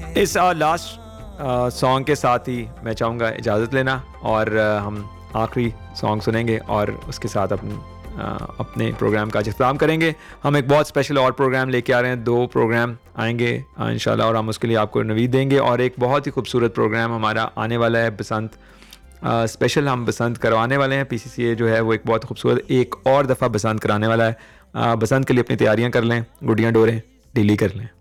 इस last song के साथ ही मैं चाहूँगा इजाज़त लेना, और हम आखिरी सॉन्ग सुनेंगे और उसके साथ अपने प्रोग्राम का इख्तिताम करेंगे। हम एक बहुत स्पेशल और प्रोग्राम लेके आ रहे हैं, 2 प्रोग्राम आएंगे इंशाल्लाह, और हम उसके लिए आपको नवीद देंगे। और एक बहुत ही खूबसूरत प्रोग्राम हमारा आने वाला है, बसंत स्पेशल हम बसंत करवाने वाले हैं। PCCA जो है वो एक बहुत खूबसूरत एक और दफ़ा बसंत कराने वाला है। बसंत के लिए अपनी तैयारियां कर लें, गुड़ियाँ डोरें ढीली कर लें।